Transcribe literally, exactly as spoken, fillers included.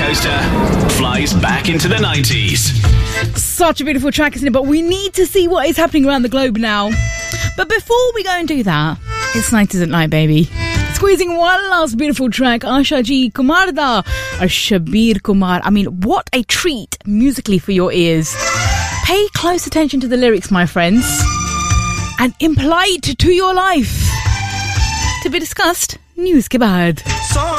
coaster flies back into the nineties. Such a beautiful track, isn't it? But we need to see what is happening around the globe now. But before we go and do that, it's nineties at night, baby. Squeezing one last beautiful track, Asha Ji Kumarda, or Shabir Kumar. I mean, what a treat musically for your ears. Pay close attention to the lyrics, my friends, and imply it to your life. To be discussed, news ke baad.